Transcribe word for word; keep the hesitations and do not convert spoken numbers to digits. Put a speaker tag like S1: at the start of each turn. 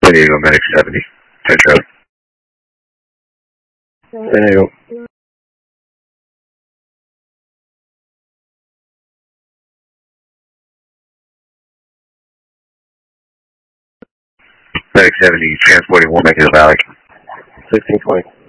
S1: San Diego, Medic seventy. ten Charlie. San Diego. Medic seventy, transporting one back to the valley. sixteen twenty.